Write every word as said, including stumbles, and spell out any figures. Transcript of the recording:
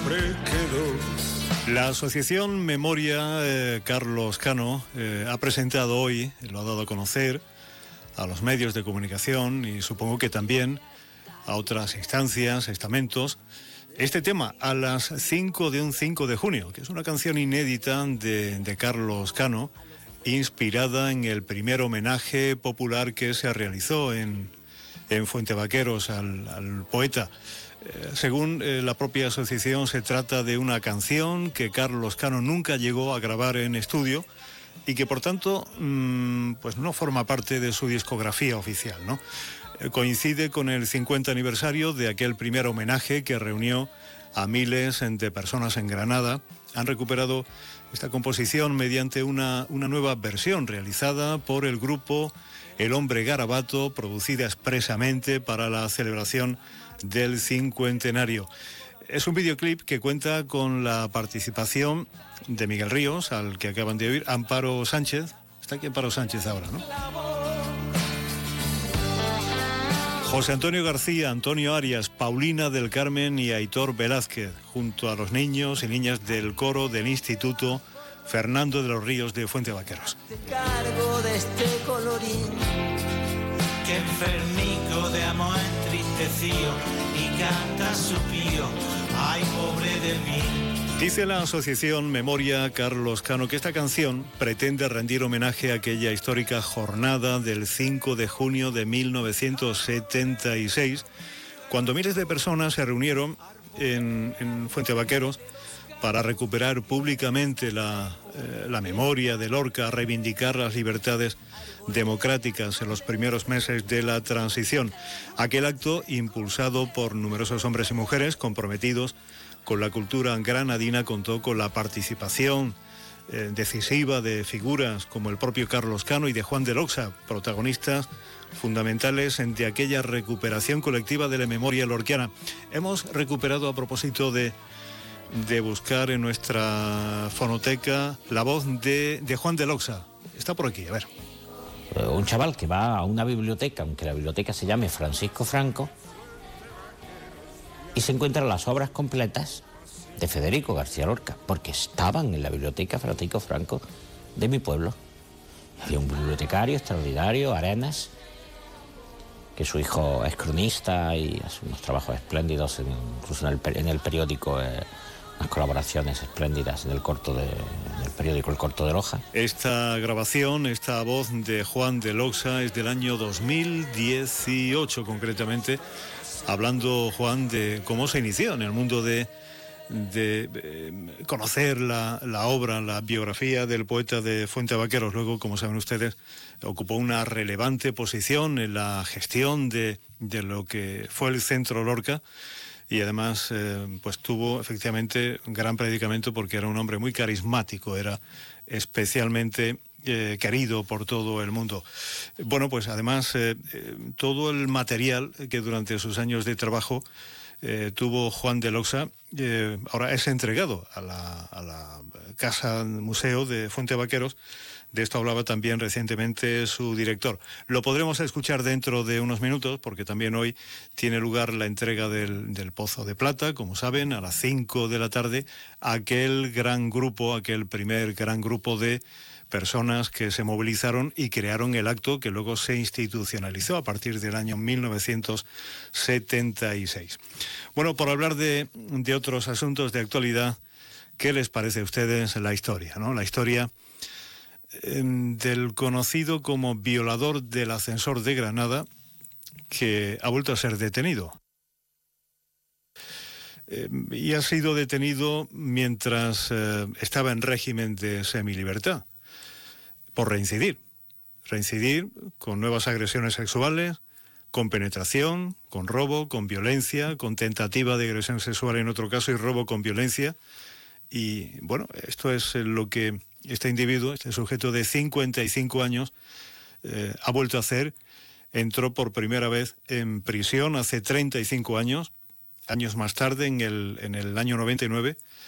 siempre quedó. La asociación Memoria eh, Carlos Cano eh, ha presentado hoy, lo ha dado a conocer a los medios de comunicación y supongo que también a otras instancias, estamentos, este tema a las cinco de un cinco de junio, que es una canción inédita de, de Carlos Cano, inspirada en el primer homenaje popular que se realizó en, en Fuentevaqueros al, al poeta. Eh, según eh, la propia asociación, se trata de una canción que Carlos Cano nunca llegó a grabar en estudio y que por tanto mmm, pues no forma parte de su discografía oficial, ¿no? Eh, coincide con el cincuenta aniversario de aquel primer homenaje que reunió a miles de personas en Granada. Han recuperado esta composición mediante una, una nueva versión realizada por el grupo El Hombre Garabato, producida expresamente para la celebración del cincuentenario. Es un videoclip que cuenta con la participación de Miguel Ríos, al que acaban de oír, Amparo Sánchez. Está aquí Amparo Sánchez ahora, ¿no? José Antonio García, Antonio Arias, Paulina del Carmen y Aitor Velázquez, junto a los niños y niñas del coro del Instituto Fernando de los Ríos de Fuentevaqueros. Te cargo de este colorín, que enfermico de amor entristecido y canta su pío, ay pobre de mí. Dice la asociación Memoria Carlos Cano que esta canción pretende rendir homenaje a aquella histórica jornada del cinco de junio de mil novecientos setenta y seis, cuando miles de personas se reunieron en, en Fuentevaqueros para recuperar públicamente la, eh, la memoria de Lorca, reivindicar las libertades democráticas en los primeros meses de la transición. Aquel acto, impulsado por numerosos hombres y mujeres comprometidos con la cultura granadina, contó con la participación eh, decisiva de figuras como el propio Carlos Cano y de Juan de Loxa, protagonistas fundamentales de aquella recuperación colectiva de la memoria lorquiana. Hemos recuperado, a propósito de, de buscar en nuestra fonoteca, la voz de, de Juan de Loxa. Está por aquí, a ver. Un chaval que va a una biblioteca, aunque la biblioteca se llame Francisco Franco, y se encuentran las obras completas de Federico García Lorca, porque estaban en la biblioteca Francisco Franco de mi pueblo. Había un bibliotecario extraordinario, Arenas, que su hijo es cronista y hace unos trabajos espléndidos, en, incluso en el, en el periódico, eh, unas colaboraciones espléndidas en el, corto de, en el periódico El Corto de Loja. Esta grabación, esta voz de Juan de Loxa es del año dos mil dieciocho concretamente, hablando Juan de cómo se inició en el mundo de, de eh, conocer la, la obra, la biografía del poeta de Fuentevaqueros. Luego, como saben ustedes, ocupó una relevante posición en la gestión de, de lo que fue el Centro Lorca y además eh, pues tuvo efectivamente un gran predicamento porque era un hombre muy carismático, era especialmente Eh, querido por todo el mundo. Bueno, pues además eh, eh, todo el material que durante sus años de trabajo eh, tuvo Juan de Loxa eh, ahora es entregado a la, a la Casa Museo de Fuentevaqueros. De esto hablaba también recientemente su director. Lo podremos escuchar dentro de unos minutos porque también hoy tiene lugar la entrega del, del Pozo de Plata, como saben, a las cinco de la tarde, aquel gran grupo, aquel primer gran grupo de personas que se movilizaron y crearon el acto que luego se institucionalizó a partir del año mil novecientos setenta y seis. Bueno, por hablar de, de otros asuntos de actualidad, ¿qué les parece a ustedes la historia, ¿no? La historia eh, del conocido como violador del ascensor de Granada, que ha vuelto a ser detenido. Eh, y ha sido detenido mientras eh, estaba en régimen de semilibertad, por reincidir. Reincidir con nuevas agresiones sexuales, con penetración, con robo, con violencia, con tentativa de agresión sexual en otro caso y robo con violencia. Y bueno, esto es lo que este individuo, este sujeto de cincuenta y cinco años, eh, ha vuelto a hacer. Entró por primera vez en prisión hace treinta y cinco años, años más tarde, en el, en el año noventa y nueve,